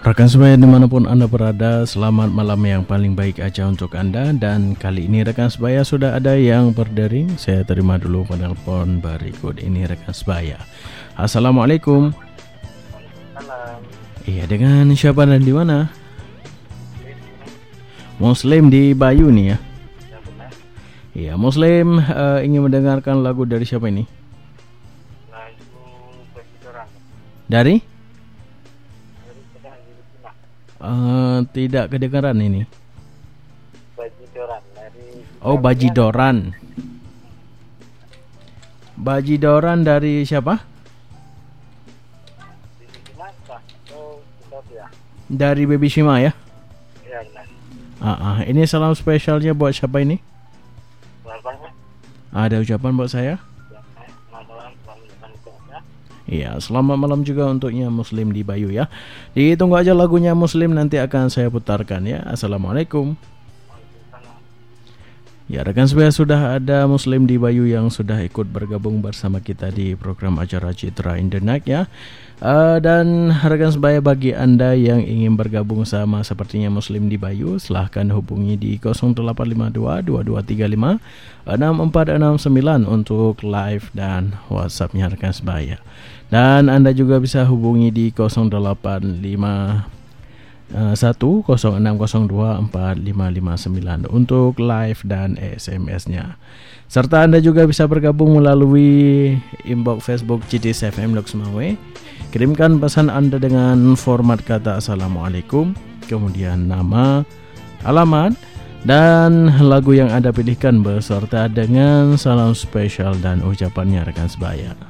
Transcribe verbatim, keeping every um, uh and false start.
Rekan sebaya dimanapun Anda berada, selamat malam yang paling baik aja untuk Anda. Dan kali ini rekan sebaya sudah ada yang berdering. Saya terima dulu penelpon berikut ini rekan sebaya. Assalamualaikum. Salam. Iya, dengan siapa dan di mana? Muslim di Bayu nih ya. Ya benar. Iya, Muslim uh, ingin mendengarkan lagu dari siapa ini? Lagu Bajidoran. Dari? Dari sedang Filipina. Uh, tidak kedengaran ini. Bajidoran dari. Oh, Bajidoran. Bajidoran dari siapa? Filipina kah? Oh, Ethiopia. Dari Baby Shima ya? Ya benar. Ah, ah. Ini salam spesialnya buat siapa ini? Berapa? Ada ucapan buat saya? Ya, selamat malam, selamat malam ya. Iya, selamat malam juga untuknya Muslim di Bayu ya. Ditunggu aja lagunya Muslim, nanti akan saya putarkan ya. Assalamualaikum. Ya, rekan sebaya sudah ada Muslim di Bayu yang sudah ikut bergabung bersama kita di program acara Citra in the Night ya. Uh, dan rekan sebaya, bagi Anda yang ingin bergabung sama sepertinya Muslim di Bayu, silahkan hubungi di nol delapan lima dua dua dua tiga lima enam empat enam sembilan untuk live dan WhatsAppnya rekan sebaya. Dan Anda juga bisa hubungi di nol delapan lima satu nol enam nol dua empat lima lima sembilan untuk live dan S M S-nya. Serta Anda juga bisa bergabung melalui inbox Facebook C T S F M Loksmawe. Kirimkan pesan Anda dengan format kata Assalamualaikum, kemudian nama, alamat, dan lagu yang Anda pilihkan beserta dengan salam spesial dan ucapannya rekan sebaya.